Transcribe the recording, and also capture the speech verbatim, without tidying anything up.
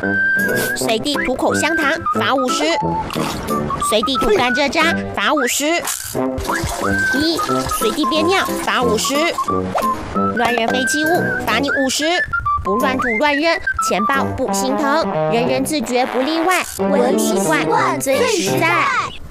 随地吐口香糖，罚五十；随地吐甘蔗渣，罚五十；一，随地憋尿，罚五十；乱扔废弃物，罚你五十；不乱吐乱扔，钱包不心疼，人人自觉不例外，文明习惯最实在。